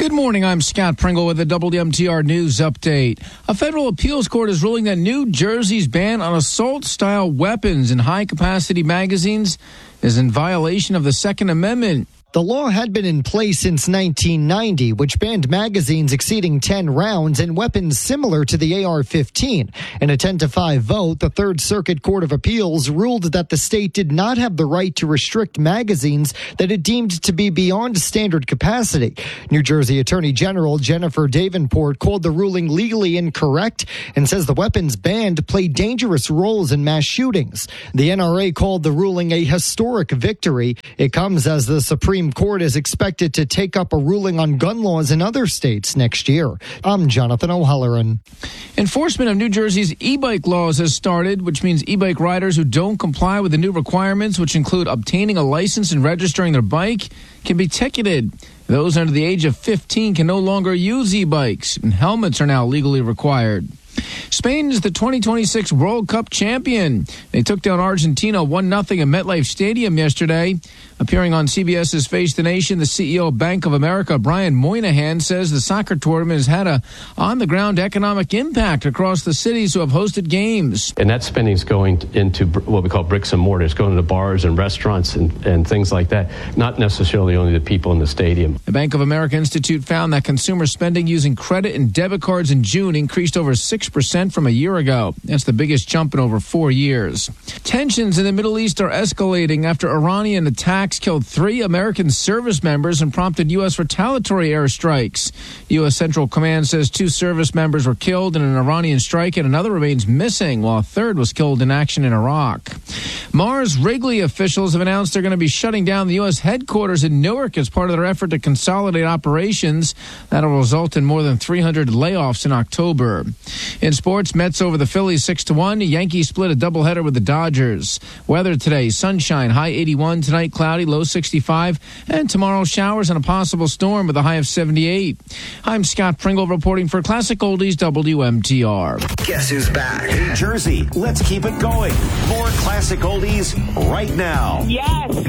Good morning, I'm Scott Pringle with the WMTR News Update. A federal appeals court is ruling that New Jersey's ban on assault-style weapons in high-capacity magazines is in violation of the Second Amendment. The law had been in place since 1990, which banned magazines exceeding 10 rounds and weapons similar to the AR-15. In a 10-5 vote, the Third Circuit Court of Appeals ruled that the state did not have the right to restrict magazines that it deemed to be beyond standard capacity. New Jersey Attorney General Jennifer Davenport called the ruling legally incorrect and says the weapons banned play dangerous roles in mass shootings. The NRA called the ruling a historic victory. It comes as the Supreme Court is expected to take up a ruling on gun laws in other states next year. I'm Jonathan O'Halloran. Enforcement of New Jersey's e-bike laws has started, which means e-bike riders who don't comply with the new requirements, which include obtaining a license and registering their bike, can be ticketed. Those under the age of 15 can no longer use e-bikes, and helmets are now legally required. Spain is the 2026 World Cup champion. They took down Argentina 1-0 at MetLife Stadium yesterday. Appearing on CBS's Face the Nation, the CEO of Bank of America, Brian Moynihan, says the soccer tournament has had a on-the-ground economic impact across the cities who have hosted games. And that spending is going into what we call bricks and mortar. It's going to bars and restaurants and things like that, not necessarily only the people in the stadium. The Bank of America Institute found that consumer spending using credit and debit cards in June increased over 6% from a year ago. That's the biggest jump in over 4 years. Tensions in the Middle East are escalating after Iranian attacks killed 3 American service members and prompted U.S. retaliatory airstrikes. U.S. Central Command says 2 service members were killed in an Iranian strike and another remains missing, while a third was killed in action in Iraq. Mars Wrigley officials have announced they're going to be shutting down the U.S. headquarters in Newark as part of their effort to consolidate operations. That'll result in more than 300 layoffs in October. In sports, Mets over the Phillies 6-1. The Yankees split a doubleheader with the Dodgers. Weather today, sunshine, high 81. Tonight, cloudy, low 65. And tomorrow, showers and a possible storm with a high of 78. I'm Scott Pringle reporting for Classic Oldies WMTR. Guess who's back? Hey, Jersey, let's keep it going. More Classic Oldies right now. Yes.